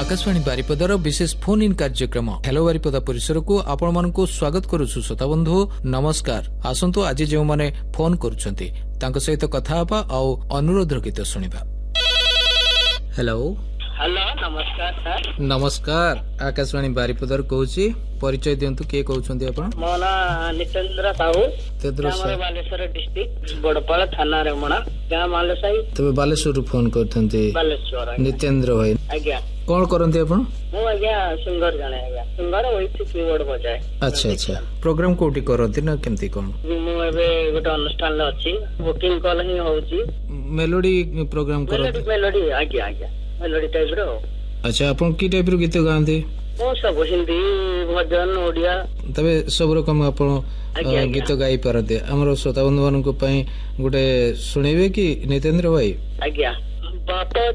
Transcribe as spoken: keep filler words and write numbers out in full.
Akashvani बारिपदार wishes phone in कार्यक्रम hello Baripada परिसर को आपण मानक स्वागत करुछु। श्रोता बंधु नमस्कार। आसंतु आज जो माने फोन करुछंती तांको सहित कथा हबा आउ अनुरोध गीत सुनिबा। हेलो हेलो नमस्कार सर। नमस्कार आकाशवाणी बारिपदार कहूची परिचय दियंतु के कहउछंती आपण? मो ना नितेंद्र साहू तेद्र हमर बालेश्वर डिस्ट्रिक्ट बडपाळ थाना रेमणा गां मालसाई। तबे बालेश्वर फोन करथंती बालेश्वर नितेंद्र भाई आज्ञा कोन करंती आपण? मो आज्ञा सिंगर जाने आज्ञा सिंगर होइछि कीबोर्ड बजाय। अच्छा अच्छा प्रोग्राम कोठी करंती ना केमती कोन? मो एबे गोटे अनुष्ठान ले अछि बुकिंग कॉल ही होउछि मेलोडी प्रोग्राम करंती। मेलोडी मेलोडी आज्ञा आज्ञा मेलोडी टाइप रो। अच्छा आपण की टाइप रो गीत गांती? मो सब हिंदी भजन ओडिया तबे सब रकम आपण गीत गाई पारते। हमर श्रोता बंधु मानन को पई गोटे सुनेबे कि नितेंद्र भाई? आज्ञा बाप